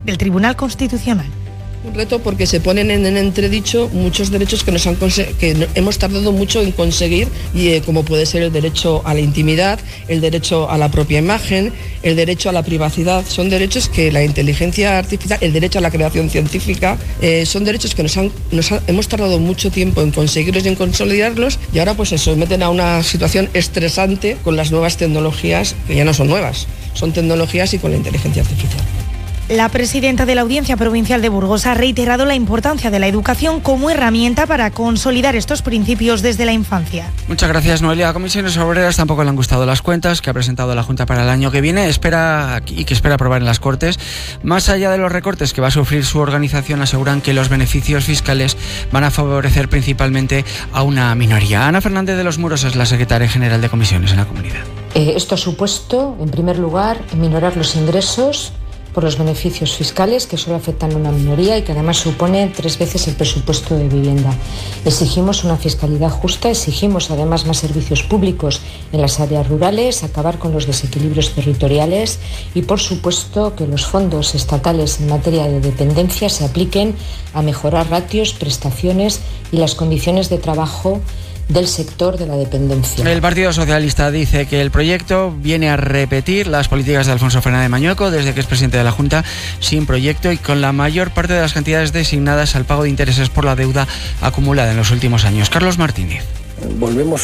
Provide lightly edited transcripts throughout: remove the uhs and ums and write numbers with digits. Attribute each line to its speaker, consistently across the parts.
Speaker 1: del Tribunal Constitucional.
Speaker 2: Un reto porque se ponen en entredicho muchos derechos que hemos tardado mucho en conseguir, como puede ser el derecho a la intimidad, el derecho a la propia imagen, el derecho a la privacidad. Son derechos que la inteligencia artificial, el derecho a la creación científica, son derechos que hemos tardado mucho tiempo en conseguirlos y en consolidarlos, y ahora pues se someten a una situación estresante con las nuevas tecnologías, que ya no son nuevas, son tecnologías y con la inteligencia artificial.
Speaker 1: La presidenta de la Audiencia Provincial de Burgos ha reiterado la importancia de la educación como herramienta para consolidar estos principios desde la infancia.
Speaker 3: Muchas gracias, Noelia. A Comisiones Obreras tampoco le han gustado las cuentas que ha presentado la Junta para el año que viene y que espera aprobar en las Cortes. Más allá de los recortes que va a sufrir su organización, aseguran que los beneficios fiscales van a favorecer principalmente a una minoría. Ana Fernández de los Muros es la secretaria general de Comisiones en la comunidad.
Speaker 4: Esto ha supuesto, en primer lugar, minorar los ingresos por los beneficios fiscales que solo afectan a una minoría y que además supone 3 veces el presupuesto de vivienda. Exigimos una fiscalidad justa, exigimos además más servicios públicos en las áreas rurales, acabar con los desequilibrios territoriales y, por supuesto, que los fondos estatales en materia de dependencia se apliquen a mejorar ratios, prestaciones y las condiciones de trabajo del sector de la dependencia.
Speaker 3: El Partido Socialista dice que el proyecto viene a repetir las políticas de Alfonso Fernández Mañueco desde que es presidente de la Junta, sin proyecto y con la mayor parte de las cantidades designadas al pago de intereses por la deuda acumulada en los últimos años. Carlos Martínez.
Speaker 5: Volvemos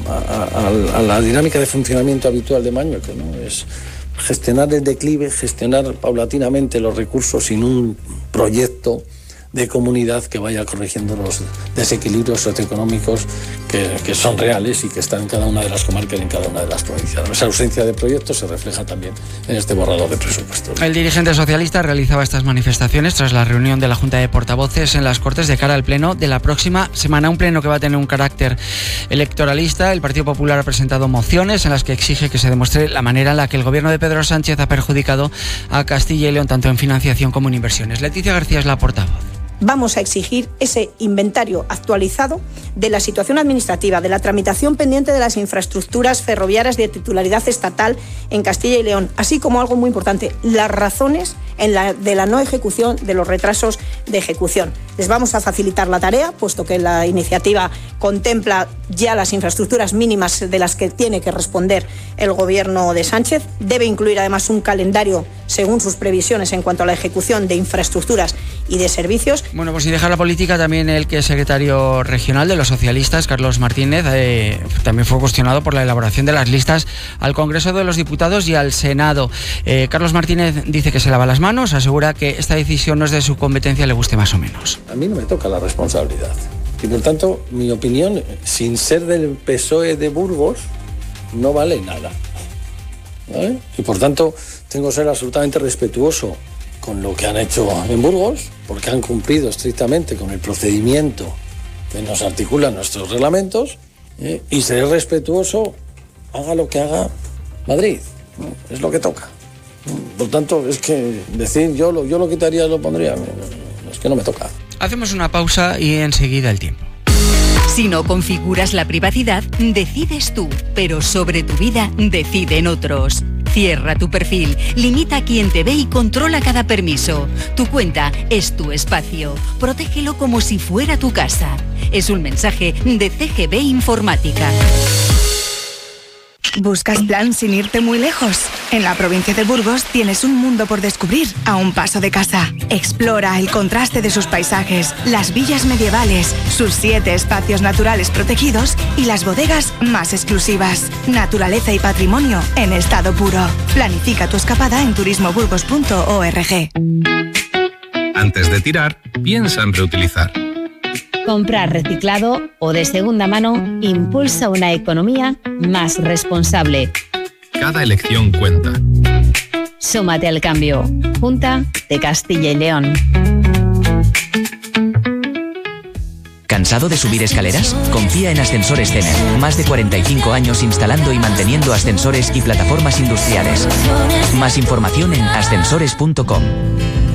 Speaker 5: a la dinámica de funcionamiento habitual de Mañueco, ¿no? Es gestionar el declive, gestionar paulatinamente los recursos sin un proyecto de comunidad que vaya corrigiendo los desequilibrios socioeconómicos que son reales y que están en cada una de las comarcas y en cada una de las provincias. Esa ausencia de proyectos se refleja también en este borrador de presupuestos.
Speaker 3: El dirigente socialista realizaba estas manifestaciones tras la reunión de la Junta de Portavoces en las Cortes de cara al pleno de la próxima semana, un pleno que va a tener un carácter electoralista. El Partido Popular ha presentado mociones en las que exige que se demuestre la manera en la que el gobierno de Pedro Sánchez ha perjudicado a Castilla y León tanto en financiación como en inversiones. Leticia García es la portavoz.
Speaker 6: Vamos a exigir ese inventario actualizado de la situación administrativa, de la tramitación pendiente de las infraestructuras ferroviarias de titularidad estatal en Castilla y León, así como algo muy importante, las razones de la no ejecución, de los retrasos de ejecución. Les vamos a facilitar la tarea, puesto que la iniciativa contempla ya las infraestructuras mínimas de las que tiene que responder el gobierno de Sánchez. Debe incluir además un calendario según sus previsiones en cuanto a la ejecución de infraestructuras y de servicios.
Speaker 3: Bueno, pues sin dejar la política, también el que es secretario regional de los socialistas, Carlos Martínez, también fue cuestionado por la elaboración de las listas al Congreso de los Diputados y al Senado. Carlos Martínez dice que se lava las manos, asegura que esta decisión no es de su competencia, le guste más o menos.
Speaker 5: A mí no me toca la responsabilidad. Y por tanto, mi opinión, sin ser del PSOE de Burgos, no vale nada. ¿Vale? Y por tanto, tengo que ser absolutamente respetuoso con lo que han hecho en Burgos, porque han cumplido estrictamente con el procedimiento que nos articulan nuestros reglamentos, y seré respetuoso, haga lo que haga Madrid, ¿no? Es lo que toca. Por tanto, es que decir yo lo quitaría, lo pondría, es que no me toca.
Speaker 3: Hacemos una pausa y enseguida el tiempo.
Speaker 7: Si no configuras la privacidad, decides tú, pero sobre tu vida deciden otros. Cierra tu perfil, limita a quien te ve y controla cada permiso. Tu cuenta es tu espacio. Protégelo como si fuera tu casa. Es un mensaje de CGB Informática.
Speaker 8: ¿Buscas plan sin irte muy lejos? En la provincia de Burgos tienes un mundo por descubrir a un paso de casa. Explora el contraste de sus paisajes, las villas medievales, sus 7 espacios naturales protegidos y las bodegas más exclusivas. Naturaleza y patrimonio en estado puro. Planifica tu escapada en turismoburgos.org.
Speaker 9: Antes de tirar, piensa en reutilizar.
Speaker 10: Comprar reciclado o de segunda mano impulsa una economía más responsable.
Speaker 9: Cada elección cuenta.
Speaker 10: Súmate al cambio. Junta de Castilla y León.
Speaker 11: ¿Cansado de subir escaleras? Confía en Ascensores Zener. Más de 45 años instalando y manteniendo ascensores y plataformas industriales. Más información en ascensores.com.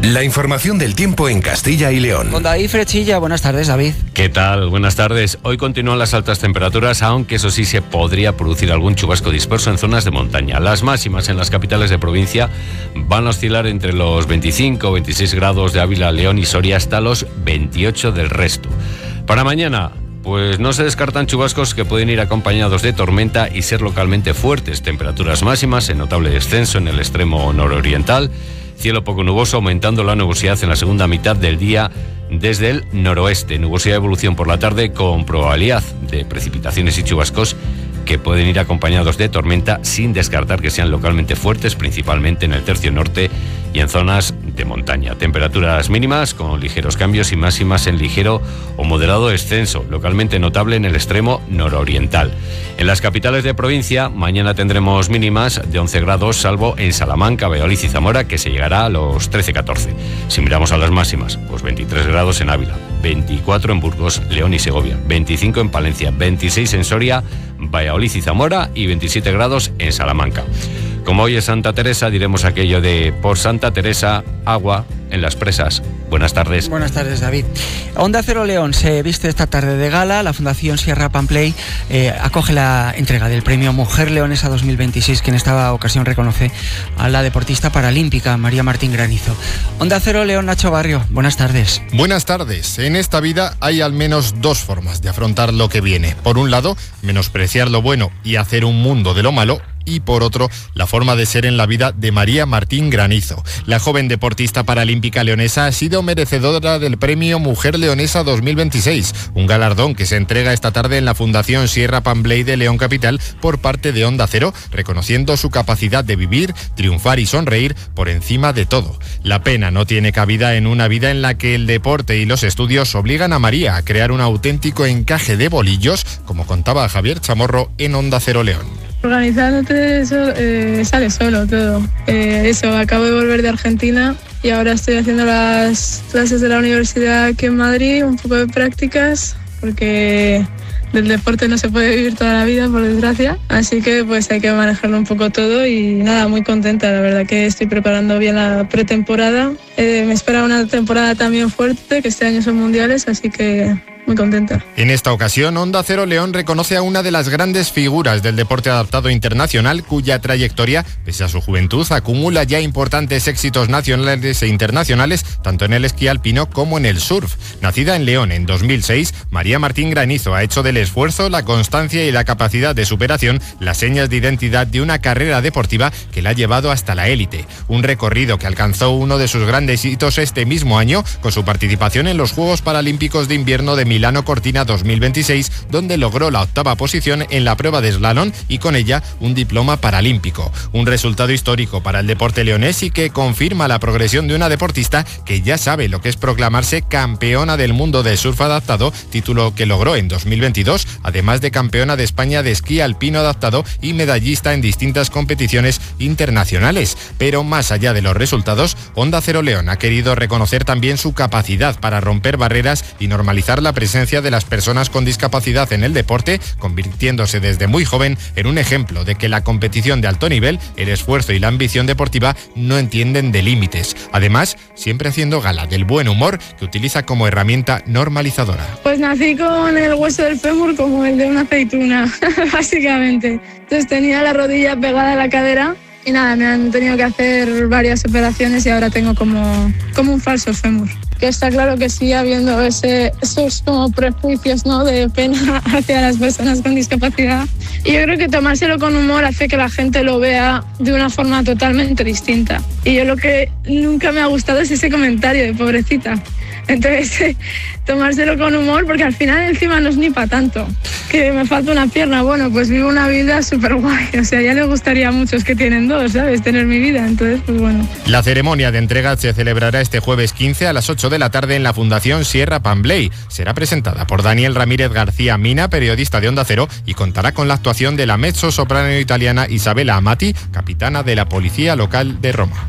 Speaker 12: La información del tiempo en Castilla y León.
Speaker 3: Con David Frechilla, buenas tardes, David.
Speaker 13: ¿Qué tal? Buenas tardes. Hoy continúan las altas temperaturas, aunque eso sí se podría producir algún chubasco disperso en zonas de montaña. Las máximas en las capitales de provincia van a oscilar entre los 25 o 26 grados de Ávila, León y Soria hasta los 28 del resto. Para mañana, pues no se descartan chubascos que pueden ir acompañados de tormenta y ser localmente fuertes. Temperaturas máximas en notable descenso en el extremo nororiental. Cielo poco nuboso, aumentando la nubosidad en la segunda mitad del día desde el noroeste. Nubosidad de evolución por la tarde con probabilidad de precipitaciones y chubascos que pueden ir acompañados de tormenta, sin descartar que sean localmente fuertes, principalmente en el tercio norte y en zonas de montaña. Temperaturas mínimas con ligeros cambios y máximas en ligero o moderado descenso, localmente notable en el extremo nororiental. En las capitales de provincia, mañana tendremos mínimas de 11 grados, salvo en Salamanca, Valladolid y Zamora, que se llegará a los 13-14. Si miramos a las máximas, pues 23 grados en Ávila, 24 en Burgos, León y Segovia, 25 en Palencia, 26 en Soria, Valladolid y Zamora y 27 grados en Salamanca. Como hoy es Santa Teresa, diremos aquello de por Santa Teresa, agua en las presas. Buenas tardes.
Speaker 3: Buenas tardes, David. Onda Cero León se viste esta tarde de gala. La Fundación Sierra Pampley acoge la entrega del premio Mujer Leonesa 2026, que en esta ocasión reconoce a la deportista paralímpica María Martín Granizo. Onda Cero León, Nacho Barrio, buenas tardes.
Speaker 14: Buenas tardes. En esta vida hay al menos dos formas de afrontar lo que viene. Por un lado, menospreciar lo bueno y hacer un mundo de lo malo. Y por otro, la forma de ser en la vida de María Martín Granizo. La joven deportista paralímpica leonesa ha sido merecedora del premio Mujer Leonesa 2026, un galardón que se entrega esta tarde en la Fundación Sierra Pampley de León Capital por parte de Onda Cero, reconociendo su capacidad de vivir, triunfar y sonreír por encima de todo. La pena no tiene cabida en una vida en la que el deporte y los estudios obligan a María a crear un auténtico encaje de bolillos, como contaba Javier Chamorro en Onda Cero León.
Speaker 15: Organizándote eso, sale solo todo. Acabo de volver de Argentina y ahora estoy haciendo las clases de la universidad aquí en Madrid, un poco de prácticas, porque del deporte no se puede vivir toda la vida, por desgracia. Así que pues hay que manejarlo un poco todo y nada, muy contenta. La verdad que estoy preparando bien la pretemporada. Me espera una temporada también fuerte, que este año son mundiales, así que muy contenta.
Speaker 14: En esta ocasión, Onda Cero León reconoce a una de las grandes figuras del deporte adaptado internacional, cuya trayectoria, pese a su juventud, acumula ya importantes éxitos nacionales e internacionales, tanto en el esquí alpino como en el surf. Nacida en León en 2006, María Martín Granizo ha hecho del esfuerzo, la constancia y la capacidad de superación las señas de identidad de una carrera deportiva que la ha llevado hasta la élite. Un recorrido que alcanzó uno de sus grandes hitos este mismo año, con su participación en los Juegos Paralímpicos de Invierno de Milano Cortina 2026, donde logró la 8ª posición en la prueba de slalom y con ella un diploma paralímpico. Un resultado histórico para el deporte leonés y que confirma la progresión de una deportista que ya sabe lo que es proclamarse campeona del mundo de surf adaptado, título que logró en 2022, además de campeona de España de esquí alpino adaptado y medallista en distintas competiciones internacionales. Pero más allá de los resultados, Onda Cero León ha querido reconocer también su capacidad para romper barreras y normalizar la presencia de las personas con discapacidad en el deporte, convirtiéndose desde muy joven en un ejemplo de que la competición de alto nivel, el esfuerzo y la ambición deportiva no entienden de límites. Además, siempre haciendo gala del buen humor que utiliza como herramienta normalizadora.
Speaker 15: Pues nací con el hueso del fémur como el de una aceituna, básicamente. Entonces tenía la rodilla pegada a la cadera y nada, me han tenido que hacer varias operaciones y ahora tengo como un falso fémur. Que está claro que sigue habiendo esos como prejuicios, ¿no?, de pena hacia las personas con discapacidad. Y yo creo que tomárselo con humor hace que la gente lo vea de una forma totalmente distinta. Y yo lo que nunca me ha gustado es ese comentario de pobrecita. Entonces, tomárselo con humor, porque al final encima no es ni para tanto. Que me falta una pierna, bueno, pues vivo una vida súper guay. O sea, ya le gustaría a muchos que tienen dos, ¿sabes?, tener mi vida. Entonces, pues bueno.
Speaker 14: La ceremonia de entrega se celebrará este jueves 15 a las 8 de la tarde en la Fundación Sierra Pampley. Será presentada por Daniel Ramírez García Mina, periodista de Onda Cero, y contará con la actuación de la mezzo-soprano italiana Isabella Amati, capitana de la Policía Local de Roma.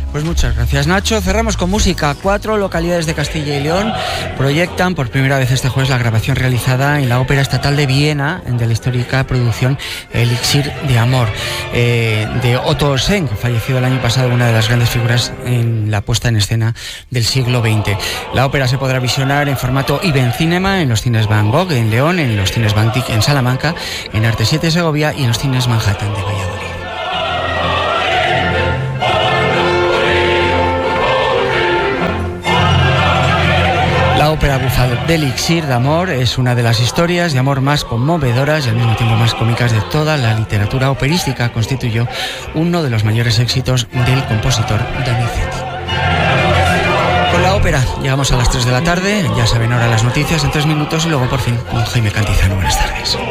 Speaker 3: Pues muchas gracias, Nacho. Cerramos con música. 4 localidades de Castilla y León proyectan por primera vez este jueves la grabación realizada en la Ópera Estatal de Viena de la histórica producción Elixir de Amor, de Otto Schenk, fallecido el año pasado, una de las grandes figuras en la puesta en escena del siglo XX. La ópera se podrá visionar en formato Iben Cinema en los cines Van Gogh en León, en los cines Bantic en Salamanca, en Arte 7 Segovia y en los cines Manhattan de Valladolid. La ópera bufal de Elixir de Amor es una de las historias de amor más conmovedoras y al mismo tiempo más cómicas de toda la literatura operística. Constituyó uno de los mayores éxitos del compositor Donizetti. Con la ópera llegamos a las 3 de la tarde, ya saben ahora las noticias en 3 minutos y luego por fin con Jaime Cantizano. Buenas tardes.